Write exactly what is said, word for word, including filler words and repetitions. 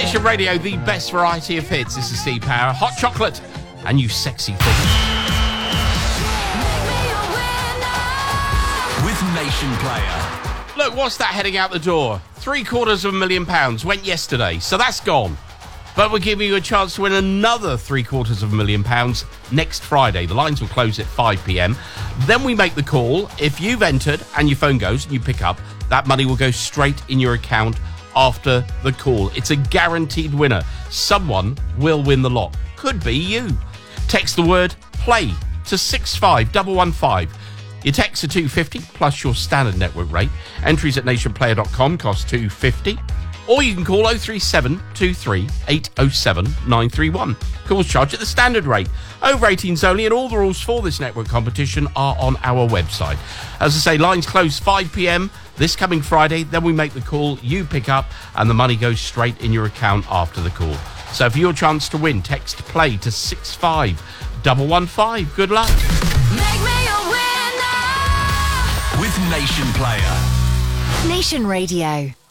Nation Radio, the best variety of hits. This is Steve Power, Hot Chocolate, and You Sexy Thing. With Nation Player. Look, what's that heading out the door? Three quarters of a million pounds went yesterday, so that's gone. But we're giving you a chance to win another three quarters of a million pounds next Friday. The lines will close at five p.m. Then we make the call. If you've entered and your phone goes and you pick up, that money will go straight in your account after the call. It's a guaranteed winner. Someone will win the lot. Could be you. Text the word PLAY to six five one one five. Your texts are two pounds fifty plus your standard network rate. Entries at nation player dot com cost two pounds fifty. Or you can call oh three seven two three eight oh seven nine three one. Calls charged at the standard rate. Over eighteens only, and all the rules for this network competition are on our website. As I say, lines close five p.m. this coming Friday. Then we make the call, you pick up, and the money goes straight in your account after the call. So for your chance to win, text PLAY to six five one one five. Good luck. Make me a winner with Nation Player. Nation Radio.